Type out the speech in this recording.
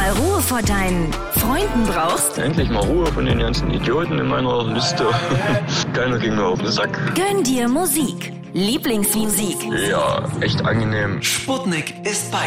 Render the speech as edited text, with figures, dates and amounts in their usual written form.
mal Ruhe vor deinen Freunden brauchst? Endlich mal Ruhe von den ganzen Idioten in meiner Liste. Keiner ging mir auf den Sack. Gönn dir Musik. Lieblingsmusik. Ja, echt angenehm. Sputnik ist bei